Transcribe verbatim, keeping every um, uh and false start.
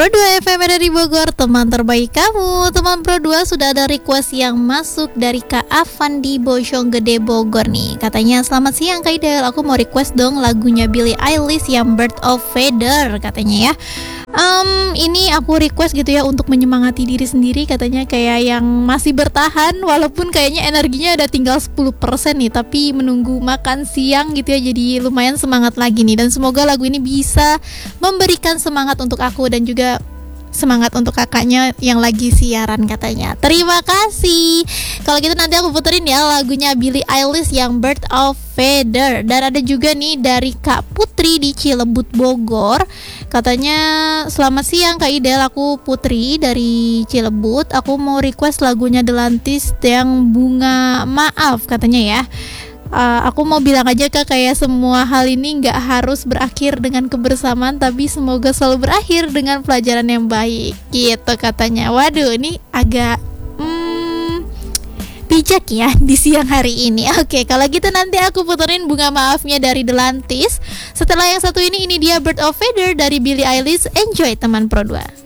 Pro dua F M dari Bogor, teman terbaik kamu. Teman Pro dua, sudah ada request yang masuk dari Kak Afan di Bojonggede Bogor nih. Katanya, selamat siang Kak Idel, aku mau request dong lagunya Billie Eilish yang Bird of Feather katanya ya. Um, ini aku request gitu ya untuk menyemangati diri sendiri, katanya kayak yang masih bertahan walaupun kayaknya energinya udah tinggal sepuluh persen nih, tapi menunggu makan siang gitu ya, jadi lumayan semangat lagi nih. Dan semoga lagu ini bisa memberikan semangat untuk aku dan juga semangat untuk kakaknya yang lagi siaran katanya. Terima kasih. Kalau gitu nanti aku puterin ya lagunya Billie Eilish yang Bird of Feather. Dan ada juga nih dari Kak Putri di Cilebut Bogor. Katanya, selamat siang Kak Idel, aku Putri dari Cilebut. Aku mau request lagunya Delantis yang Bunga Maaf katanya ya. Uh, aku mau bilang aja Kak, kayak semua hal ini gak harus berakhir dengan kebersamaan, tapi semoga selalu berakhir dengan pelajaran yang baik gitu katanya. Waduh, ini agak hmm, bijak ya di siang hari ini. Oke, kalau gitu nanti aku puterin Bunga Maafnya dari Delantis. Setelah yang satu ini, ini dia Bird of Feather dari Billie Eilish. Enjoy teman Pro dua.